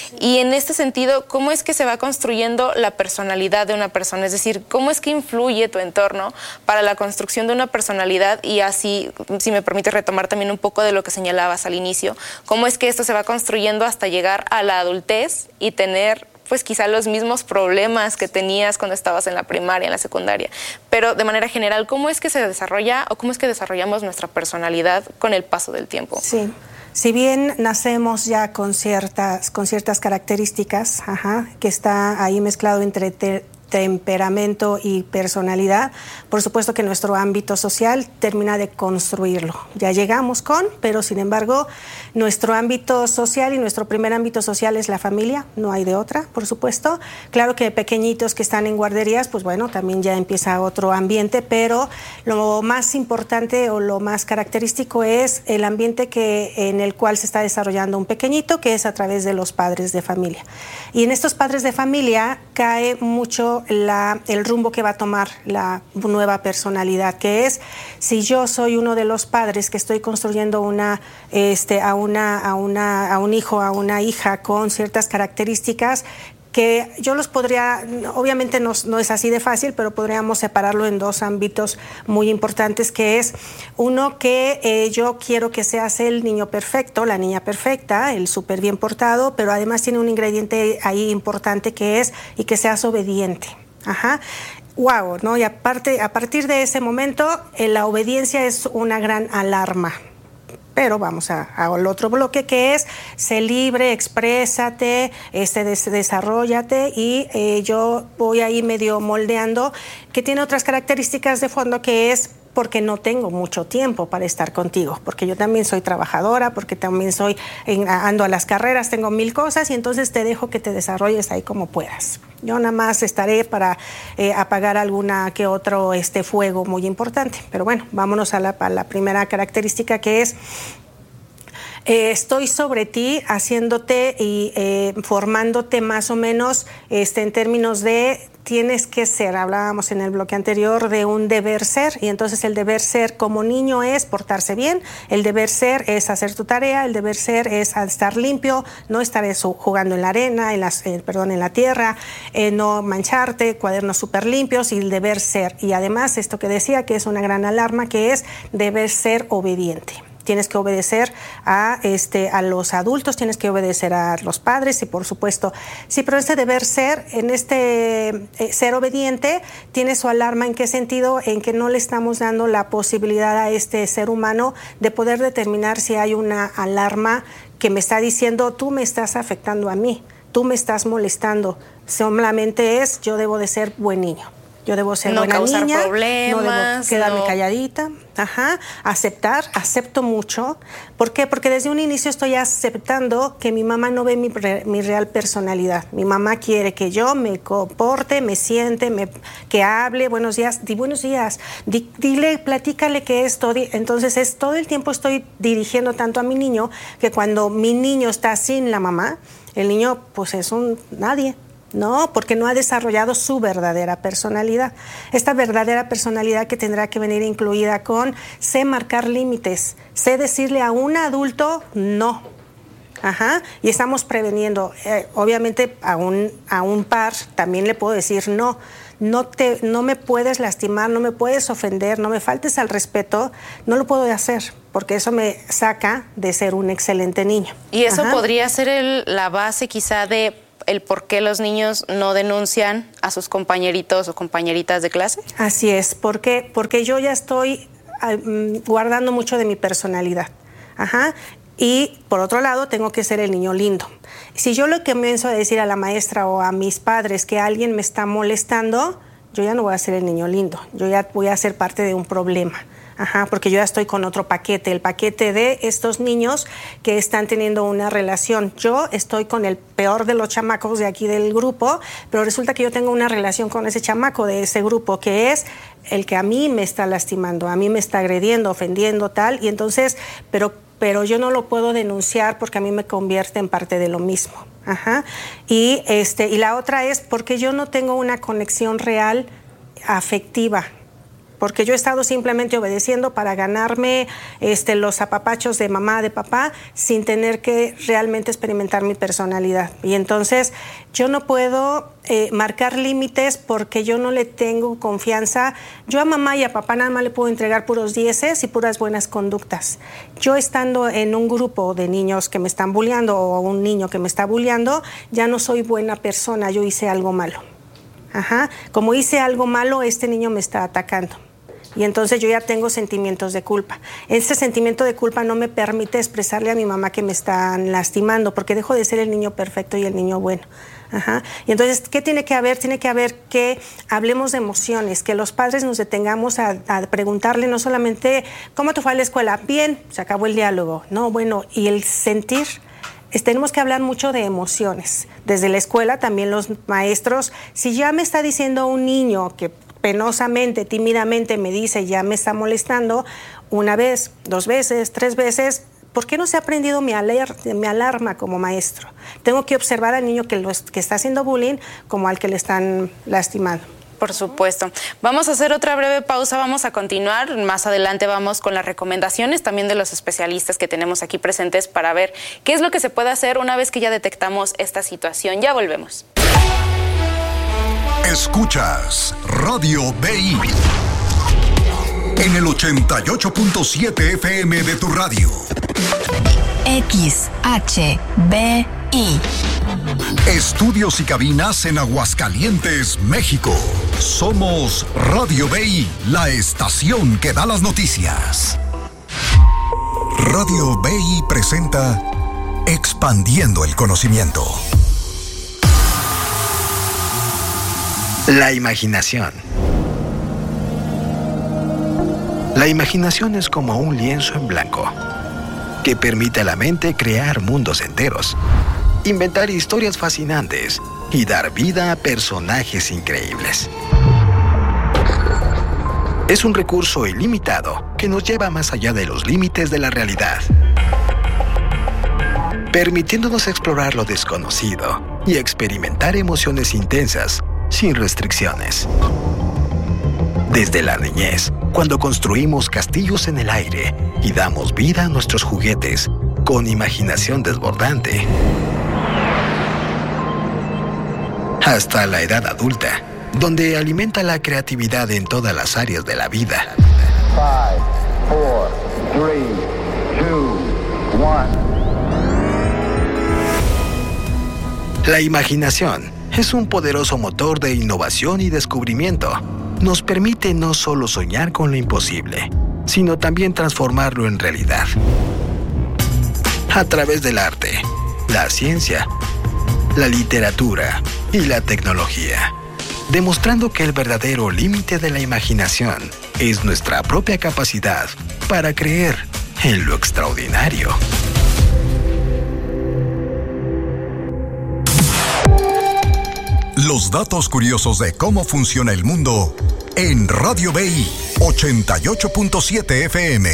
Y en este sentido, ¿cómo es que se va construyendo la personalidad de una persona? Es decir, ¿cómo es que influye tu entorno para la construcción de una personalidad? Y así, si me permite retomar también un poco de lo que señalabas al inicio, cómo es que esto se va construyendo hasta llegar a la adultez y tener pues quizá los mismos problemas que tenías cuando estabas en la primaria, en la secundaria. Pero de manera general, ¿cómo es que se desarrolla o cómo es que desarrollamos nuestra personalidad con el paso del tiempo? Sí. Si bien nacemos ya con ciertas, con ciertas características, ajá, que está ahí mezclado entre te, temperamento y personalidad, por supuesto que nuestro ámbito social termina de construirlo. Ya llegamos con, pero sin embargo, nuestro ámbito social y nuestro primer ámbito social es la familia, no hay de otra, por supuesto. Claro que pequeñitos que están en guarderías, pues bueno, también ya empieza otro ambiente, pero lo más importante o lo más característico es el ambiente que, en el cual se está desarrollando un pequeñito, que es a través de los padres de familia. Y en estos padres de familia cae mucho La, el rumbo que va a tomar la nueva personalidad, que es, si yo soy uno de los padres que estoy construyendo una, este, a, una, a, una, a un hijo, a una hija con ciertas características, que yo los podría, obviamente no, no es así de fácil, pero podríamos separarlo en dos ámbitos muy importantes, que es uno que eh, yo quiero que seas el niño perfecto, la niña perfecta, el súper bien portado, pero además tiene un ingrediente ahí importante que es y que seas obediente. Ajá. Wow, ¿no? Y aparte, a partir de ese momento, eh, la obediencia es una gran alarma. Pero vamos a, a al otro bloque, que es sé libre, exprésate, este, des, desarróllate, y eh, yo voy ahí medio moldeando, que tiene otras características de fondo, que es porque no tengo mucho tiempo para estar contigo, porque yo también soy trabajadora, porque también soy en, ando a las carreras, tengo mil cosas, y entonces te dejo que te desarrolles ahí como puedas. Yo nada más estaré para eh, apagar alguna que otro este, fuego muy importante. Pero bueno, vámonos a la, a la primera característica, que es Eh, estoy sobre ti, haciéndote y eh, formándote más o menos este, en términos de tienes que ser, hablábamos en el bloque anterior de un deber ser, y entonces el deber ser como niño es portarse bien, el deber ser es hacer tu tarea, el deber ser es estar limpio, no estar eso, jugando en la arena, en las, eh, perdón, en la tierra, eh, no mancharte, cuadernos súper limpios, y el deber ser. Y además esto que decía, que es una gran alarma, que es deber ser obediente. Tienes que obedecer a, este, a los adultos, tienes que obedecer a los padres, y por supuesto, sí, pero este deber ser, en este eh, ser obediente, tiene su alarma. ¿En qué sentido? En que no le estamos dando la posibilidad a este ser humano de poder determinar si hay una alarma que me está diciendo, tú me estás afectando a mí, tú me estás molestando. Solamente es, yo debo de ser buen niño. Yo debo ser no buena causar niña, problemas, no debo quedarme no. calladita, ajá, aceptar, acepto mucho. ¿Por qué? Porque desde un inicio estoy aceptando que mi mamá no ve mi, mi real personalidad. Mi mamá quiere que yo me comporte, me siente, me, que hable, buenos días, di buenos días, di, dile, platícale que esto. Di, entonces es todo el tiempo estoy dirigiendo tanto a mi niño, que cuando mi niño está sin la mamá, el niño pues es un nadie. No, porque no ha desarrollado su verdadera personalidad. Esta verdadera personalidad que tendrá que venir incluida con sé marcar límites, sé decirle a un adulto no. Ajá, y estamos preveniendo. Eh, obviamente a un, a un par también le puedo decir no. No, te, no me puedes lastimar, no me puedes ofender, no me faltes al respeto, no lo puedo hacer, porque eso me saca de ser un excelente niño. Y eso Ajá. podría ser el, la base quizá de el por qué los niños no denuncian a sus compañeritos o compañeritas de clase. Así es, porque, porque yo ya estoy um, guardando mucho de mi personalidad. Ajá. Y por otro lado, tengo que ser el niño lindo. Si yo lo que comienzo a decir a la maestra o a mis padres que alguien me está molestando, yo ya no voy a ser el niño lindo, yo ya voy a ser parte de un problema. Ajá, porque yo ya estoy con otro paquete, el paquete de estos niños que están teniendo una relación. Yo estoy con el peor de los chamacos de aquí del grupo, pero resulta que yo tengo una relación con ese chamaco de ese grupo, que es el que a mí me está lastimando, a mí me está agrediendo, ofendiendo, tal, y entonces, pero pero yo no lo puedo denunciar porque a mí me convierte en parte de lo mismo. Ajá. Y, este, y la otra es porque yo no tengo una conexión real afectiva, porque yo he estado simplemente obedeciendo para ganarme este, los apapachos de mamá, de papá, sin tener que realmente experimentar mi personalidad. Y entonces yo no puedo eh, marcar límites porque yo no le tengo confianza. Yo a mamá y a papá nada más le puedo entregar puros dieces y puras buenas conductas. Yo estando en un grupo de niños que me están bulleando o un niño que me está bulleando, ya no soy buena persona, yo hice algo malo. Ajá. Como hice algo malo, este niño me está atacando. Y entonces yo ya tengo sentimientos de culpa. Ese sentimiento de culpa no me permite expresarle a mi mamá que me están lastimando, porque dejo de ser el niño perfecto y el niño bueno. Ajá. Y entonces, ¿qué tiene que haber? Tiene que haber que hablemos de emociones, que los padres nos detengamos a, a preguntarle no solamente ¿cómo te fue a la escuela? Bien, se acabó el diálogo. No, bueno, y el sentir. Tenemos que hablar mucho de emociones. Desde la escuela también los maestros, si ya me está diciendo un niño que penosamente, tímidamente me dice ya me está molestando, una vez, dos veces, tres veces, ¿por qué no se ha aprendido mi, aler mi alarma como maestro? Tengo que observar al niño que, lo, que está haciendo bullying como al que le están lastimando. Por supuesto. Vamos a hacer otra breve pausa, vamos a continuar. Más adelante vamos con las recomendaciones también de los especialistas que tenemos aquí presentes para ver qué es lo que se puede hacer una vez que ya detectamos esta situación. Ya volvemos. Escuchas Radio B I en el ochenta y ocho punto siete F M de tu radio. X H B I. Estudios y cabinas en Aguascalientes, México. Somos Radio B I, la estación que da las noticias. Radio B I presenta Expandiendo el Conocimiento. La imaginación. La imaginación es como un lienzo en blanco que permite a la mente crear mundos enteros, inventar historias fascinantes y dar vida a personajes increíbles. Es un recurso ilimitado que nos lleva más allá de los límites de la realidad, permitiéndonos explorar lo desconocido y experimentar emociones intensas sin restricciones. Desde la niñez, cuando construimos castillos en el aire y damos vida a nuestros juguetes con imaginación desbordante, hasta la edad adulta, donde alimenta la creatividad en todas las áreas de la vida. Five, four, three, two, one. La imaginación es un poderoso motor de innovación y descubrimiento. Nos permite no solo soñar con lo imposible, sino también transformarlo en realidad. A través del arte, la ciencia, la literatura y la tecnología, demostrando que el verdadero límite de la imaginación es nuestra propia capacidad para creer en lo extraordinario. Los datos curiosos de cómo funciona el mundo en Radio B I ochenta y ocho punto siete F M.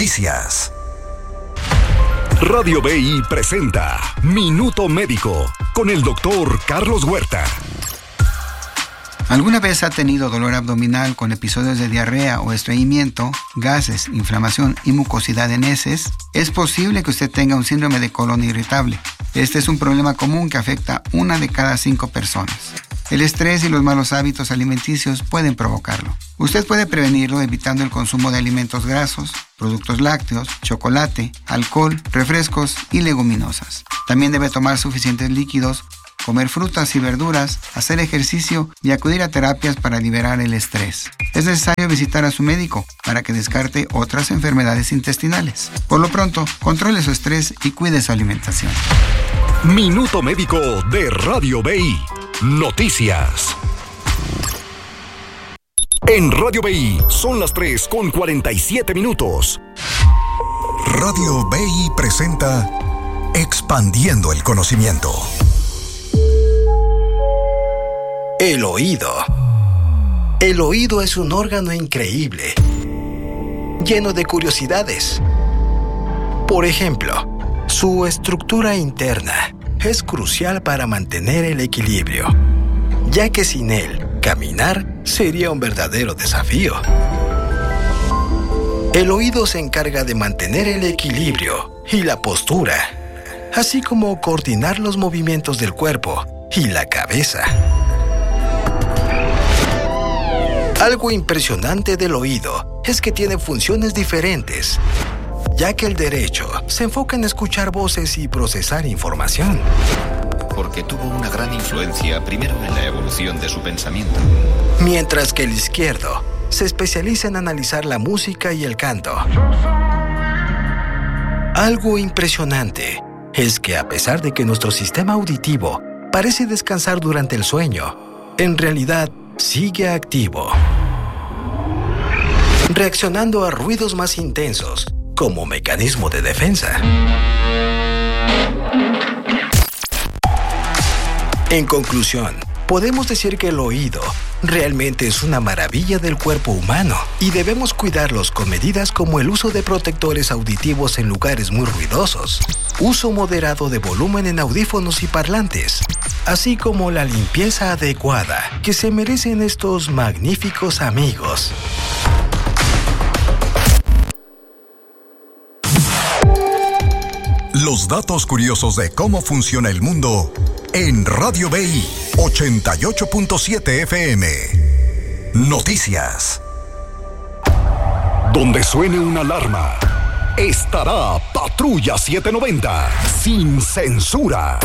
Noticias. Radio B I presenta Minuto Médico. con el doctor Carlos Huerta. ¿Alguna vez ha tenido dolor abdominal con episodios de diarrea o estreñimiento, gases, inflamación y mucosidad en heces? Es posible que usted tenga un síndrome de colon irritable. Este es un problema común que afecta a una de cada cinco personas. El estrés y los malos hábitos alimenticios pueden provocarlo. Usted puede prevenirlo evitando el consumo de alimentos grasos, productos lácteos, chocolate, alcohol, refrescos y leguminosas. También debe tomar suficientes líquidos, comer frutas y verduras, hacer ejercicio y acudir a terapias para liberar el estrés. Es necesario visitar a su médico para que descarte otras enfermedades intestinales. Por lo pronto, controle su estrés y cuide su alimentación. Minuto Médico de Radio B I. Noticias. En Radio B I son las tres con cuarenta y siete minutos. Radio B I presenta Expandiendo el Conocimiento. El oído. El oído es un órgano increíble, lleno de curiosidades. Por ejemplo, su estructura interna es crucial para mantener el equilibrio, ya que sin él, caminar sería un verdadero desafío. El oído se encarga de mantener el equilibrio y la postura, así como coordinar los movimientos del cuerpo y la cabeza. Algo impresionante del oído es que tiene funciones diferentes, ya que el derecho se enfoca en escuchar voces y procesar información. Porque tuvo una gran influencia primero en la evolución de su pensamiento. Mientras que el izquierdo se especializa en analizar la música y el canto. Algo impresionante es que a pesar de que nuestro sistema auditivo parece descansar durante el sueño, en realidad sigue activo, reaccionando a ruidos más intensos como mecanismo de defensa. En conclusión, podemos decir que el oído realmente es una maravilla del cuerpo humano y debemos cuidarlos con medidas como el uso de protectores auditivos en lugares muy ruidosos, uso moderado de volumen en audífonos y parlantes, así como la limpieza adecuada que se merecen estos magníficos amigos. Los datos curiosos de cómo funciona el mundo en Radio B I ochenta y ocho punto siete F M. Noticias. Donde suene una alarma, estará Patrulla setecientos noventa, sin censura.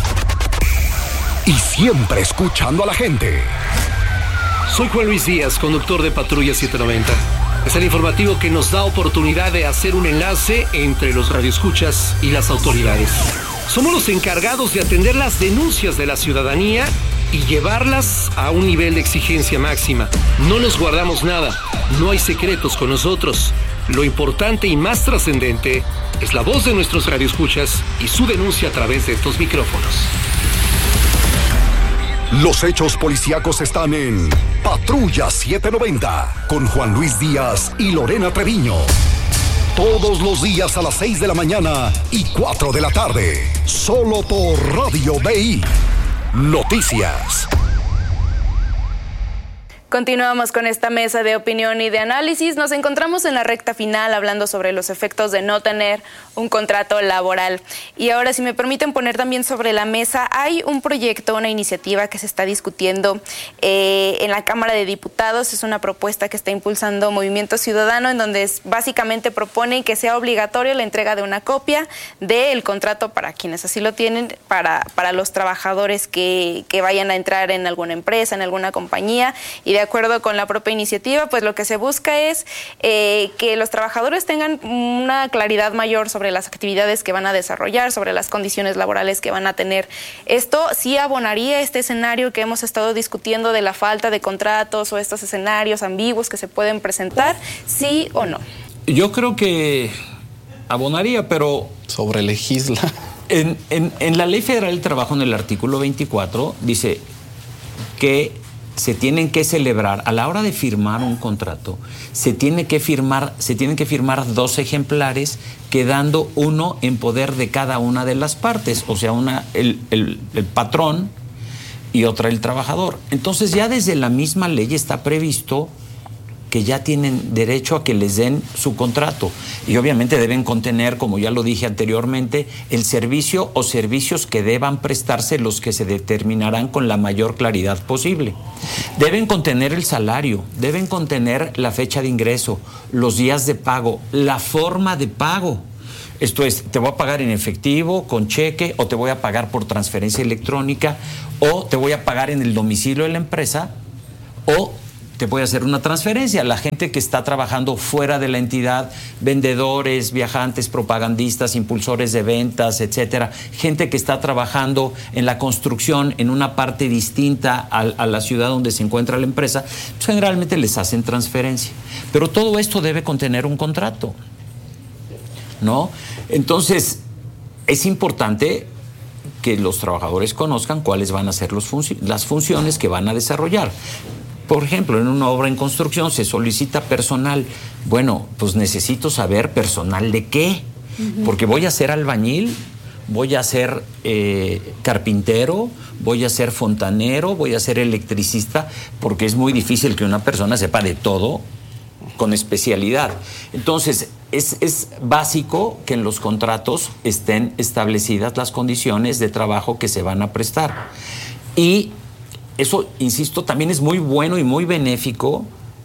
Y siempre escuchando a la gente. Soy Juan Luis Díaz, conductor de Patrulla setecientos noventa. Es el informativo que nos da oportunidad de hacer un enlace entre los radioescuchas y las autoridades. Somos los encargados de atender las denuncias de la ciudadanía y llevarlas a un nivel de exigencia máxima. No nos guardamos nada, no hay secretos con nosotros. Lo importante y más trascendente es la voz de nuestros radioescuchas y su denuncia a través de estos micrófonos. Los hechos policíacos están en Patrulla setecientos noventa con Juan Luis Díaz y Lorena Treviño. Todos los días a las seis de la mañana y cuatro de la tarde. Solo por Radio B I. Noticias. Continuamos con esta mesa de opinión y de análisis. Nos encontramos en la recta final hablando sobre los efectos de no tener un contrato laboral. Y ahora, si me permiten poner también sobre la mesa, hay un proyecto, una iniciativa que se está discutiendo eh, en la Cámara de Diputados. Es una propuesta que está impulsando Movimiento Ciudadano, en donde es, básicamente proponen que sea obligatorio la entrega de una copia del contrato para quienes así lo tienen, para, para los trabajadores que, que vayan a entrar en alguna empresa, en alguna compañía. Y de De acuerdo con la propia iniciativa, pues lo que se busca es eh, que los trabajadores tengan una claridad mayor sobre las actividades que van a desarrollar, sobre las condiciones laborales que van a tener. Esto sí abonaría este escenario que hemos estado discutiendo de la falta de contratos o estos escenarios ambiguos que se pueden presentar, ¿sí o no? Yo creo que abonaría, pero... Sobre legisla. En, en, en la Ley Federal del Trabajo, en el artículo veinticuatro, dice que se tienen que celebrar a la hora de firmar un contrato, se tiene que firmar, se tienen que firmar dos ejemplares, quedando uno en poder de cada una de las partes, o sea, una el, el, el patrón y otra el trabajador. Entonces ya desde la misma ley está previsto que ya tienen derecho a que les den su contrato. Y obviamente deben contener, como ya lo dije anteriormente, el servicio o servicios que deban prestarse, los que se determinarán con la mayor claridad posible. Deben contener el salario, deben contener la fecha de ingreso, los días de pago, la forma de pago. Esto es, te voy a pagar en efectivo, con cheque, o te voy a pagar por transferencia electrónica, o te voy a pagar en el domicilio de la empresa, o te voy a hacer una transferencia. La gente que está trabajando fuera de la entidad, vendedores, viajantes, propagandistas, impulsores de ventas, etcétera, gente que está trabajando en la construcción en una parte distinta a, a la ciudad donde se encuentra la empresa, pues generalmente les hacen transferencia. Pero todo esto debe contener un contrato, ¿no? Entonces, es importante que los trabajadores conozcan cuáles van a ser los func- las funciones que van a desarrollar. Por ejemplo, en una obra en construcción se solicita personal. Bueno, pues necesito saber personal de qué, uh-huh. porque voy a ser albañil, voy a ser eh, carpintero, voy a ser fontanero, voy a ser electricista, porque es muy difícil que una persona sepa de todo con especialidad. Entonces, es, es básico que en los contratos estén establecidas las condiciones de trabajo que se van a prestar. Y eso, insisto, también es muy bueno y muy benéfico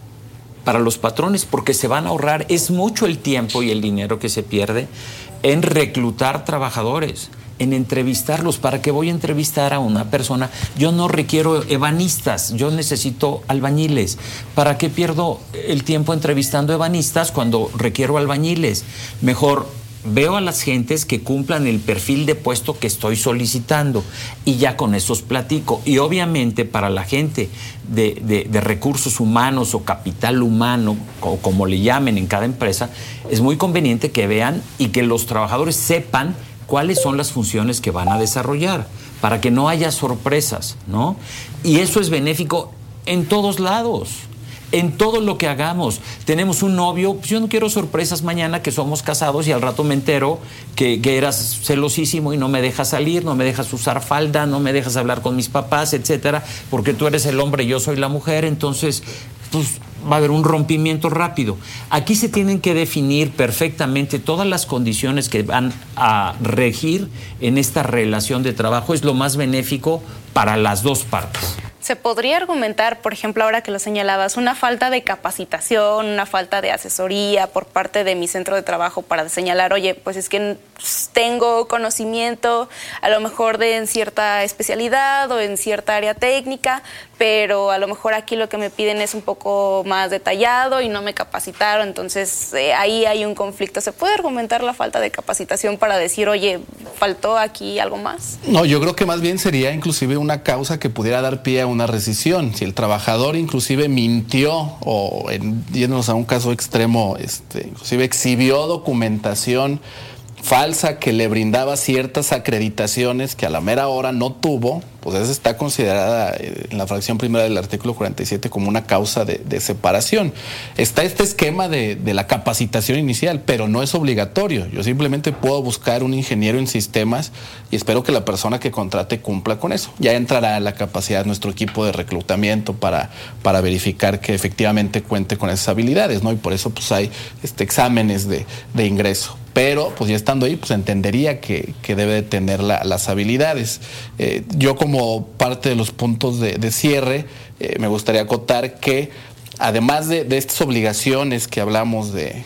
para los patrones, porque se van a ahorrar, es mucho el tiempo y el dinero que se pierde en reclutar trabajadores, en entrevistarlos. ¿Para qué voy a entrevistar a una persona? Yo no requiero ebanistas, yo necesito albañiles. ¿Para qué pierdo el tiempo entrevistando ebanistas cuando requiero albañiles? Mejor veo a las gentes que cumplan el perfil de puesto que estoy solicitando y ya con esos platico. Y obviamente para la gente de, de, de recursos humanos o capital humano, o como le llamen en cada empresa, es muy conveniente que vean y que los trabajadores sepan cuáles son las funciones que van a desarrollar, para que no haya sorpresas, ¿no? Y eso es benéfico en todos lados. En todo lo que hagamos. Tenemos un novio, pues yo no quiero sorpresas mañana que somos casados y al rato me entero que, que eras celosísimo y no me dejas salir, no me dejas usar falda, no me dejas hablar con mis papás, etcétera, porque tú eres el hombre y yo soy la mujer. Entonces, pues va a haber un rompimiento rápido. Aquí se tienen que definir perfectamente todas las condiciones que van a regir en esta relación de trabajo. Es lo más benéfico para las dos partes. ¿Se podría argumentar, por ejemplo, ahora que lo señalabas, una falta de capacitación, una falta de asesoría por parte de mi centro de trabajo para señalar, oye, pues es que tengo conocimiento a lo mejor de en cierta especialidad o en cierta área técnica, pero a lo mejor aquí lo que me piden es un poco más detallado y no me capacitaron, entonces eh, ahí hay un conflicto? ¿Se puede argumentar la falta de capacitación para decir, oye, faltó aquí algo más? No, yo creo que más bien sería inclusive una causa que pudiera dar pie a una rescisión. Si el trabajador inclusive mintió o, en, yéndonos a un caso extremo, este, inclusive exhibió documentación falsa que le brindaba ciertas acreditaciones que a la mera hora no tuvo, pues esa está considerada en la fracción primera del artículo cuarenta y siete como una causa de, de separación. Está este esquema de, de la capacitación inicial, pero no es obligatorio. Yo simplemente puedo buscar un ingeniero en sistemas y espero que la persona que contrate cumpla con eso. Ya entrará la capacidad de nuestro equipo de reclutamiento para, para verificar que efectivamente cuente con esas habilidades, ¿no? Y por eso pues hay este, exámenes de, de ingreso. Pero pues ya estando ahí, pues entendería que, que debe de tener la, las habilidades. Eh, yo como parte de los puntos de, de cierre, eh, me gustaría acotar que además de, de estas obligaciones que hablamos de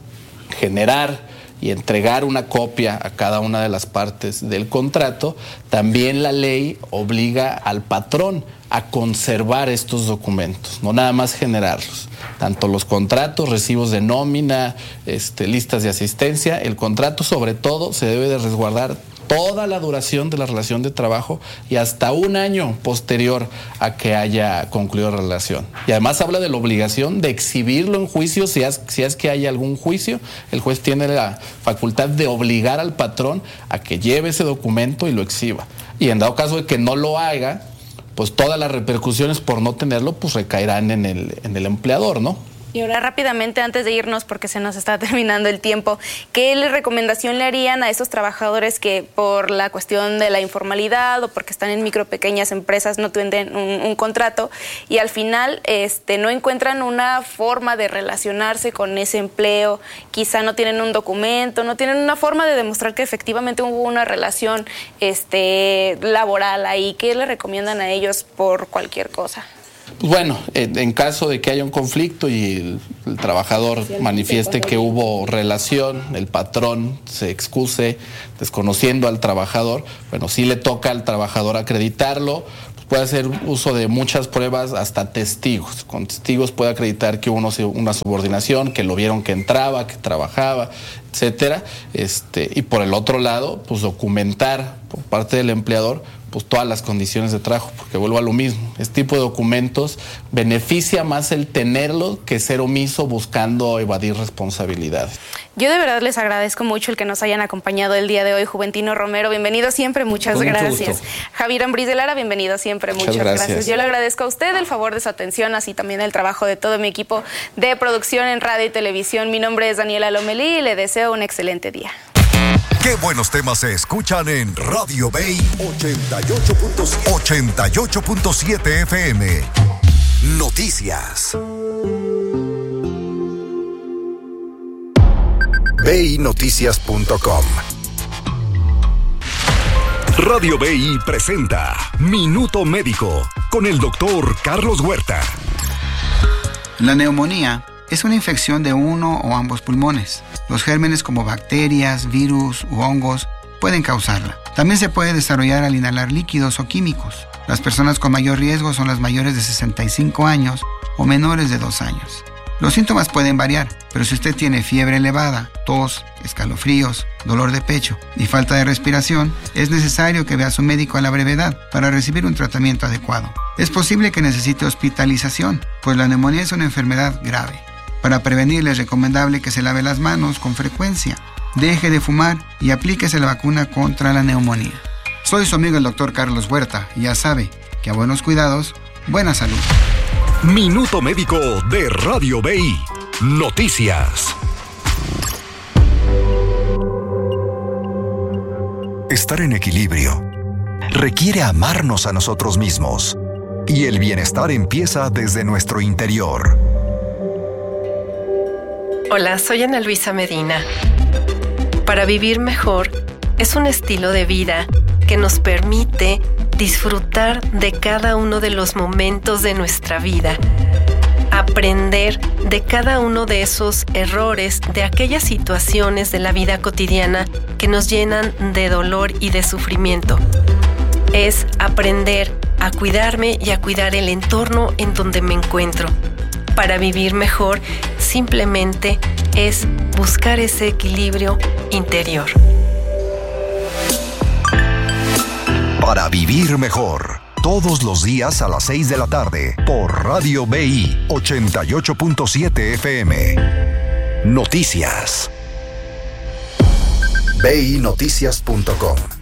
generar y entregar una copia a cada una de las partes del contrato, también la ley obliga al patrón a conservar estos documentos, no nada más generarlos. Tanto los contratos, recibos de nómina, este, listas de asistencia, el contrato sobre todo se debe de resguardar toda la duración de la relación de trabajo y hasta un año posterior a que haya concluido la relación. Y además habla de la obligación de exhibirlo en juicio si es, si es que hay algún juicio. El juez tiene la facultad de obligar al patrón a que lleve ese documento y lo exhiba. Y en dado caso de que no lo haga, pues todas las repercusiones por no tenerlo, pues recaerán en el, en el empleador, ¿no? Y ahora rápidamente, antes de irnos, porque se nos está terminando el tiempo, ¿qué recomendación le harían a esos trabajadores que por la cuestión de la informalidad o porque están en micro pequeñas empresas no tienen un, un contrato y al final este, no encuentran una forma de relacionarse con ese empleo, quizá no tienen un documento, no tienen una forma de demostrar que efectivamente hubo una relación este, laboral ahí? ¿Qué le recomiendan a ellos por cualquier cosa? Pues bueno, en, en caso de que haya un conflicto y el, el trabajador manifieste que hubo relación, el patrón se excuse desconociendo al trabajador, bueno, sí le toca al trabajador acreditarlo. Puede hacer uso de muchas pruebas, hasta testigos. Con testigos puede acreditar que hubo una subordinación, que lo vieron que entraba, que trabajaba, etcétera. Este, y por el otro lado, pues documentar por parte del empleador pues todas las condiciones de trabajo, porque vuelvo a lo mismo. Este tipo de documentos beneficia más el tenerlo que ser omiso buscando evadir responsabilidades. Yo de verdad les agradezco mucho el que nos hayan acompañado el día de hoy. Juventino Romero, bienvenido siempre, muchas Con gracias. Javier Ambriz de Lara, bienvenido siempre, muchas, muchas gracias. gracias. Yo le agradezco a usted el favor de su atención, así también el trabajo de todo mi equipo de producción en radio y televisión. Mi nombre es Daniela Lomelí y le deseo un excelente día. Qué buenos temas se escuchan en Radio Bay ochenta y ocho punto siete F M. Noticias. bay noticias punto com. Radio Bay presenta Minuto Médico con el doctor Carlos Huerta. La neumonía es una infección de uno o ambos pulmones. Los gérmenes como bacterias, virus u hongos pueden causarla. También se puede desarrollar al inhalar líquidos o químicos. Las personas con mayor riesgo son las mayores de sesenta y cinco años o menores de dos años. Los síntomas pueden variar, pero si usted tiene fiebre elevada, tos, escalofríos, dolor de pecho y falta de respiración, es necesario que vea a su médico a la brevedad para recibir un tratamiento adecuado. Es posible que necesite hospitalización, pues la neumonía es una enfermedad grave. Para prevenirle es recomendable que se lave las manos con frecuencia, deje de fumar y aplíquese la vacuna contra la neumonía. Soy su amigo el doctor Carlos Huerta y ya sabe que a buenos cuidados, buena salud. Minuto Médico de Radio Bay. Noticias. Estar en equilibrio requiere amarnos a nosotros mismos y el bienestar empieza desde nuestro interior. Hola, soy Ana Luisa Medina. Para vivir mejor es un estilo de vida que nos permite disfrutar de cada uno de los momentos de nuestra vida, aprender de cada uno de esos errores, de aquellas situaciones de la vida cotidiana que nos llenan de dolor y de sufrimiento. Es aprender a cuidarme y a cuidar el entorno en donde me encuentro. Para vivir mejor, simplemente es buscar ese equilibrio interior. Para vivir mejor, todos los días a las seis de la tarde, por Radio B I ochenta y ocho punto siete F M. Noticias. bay noticias punto com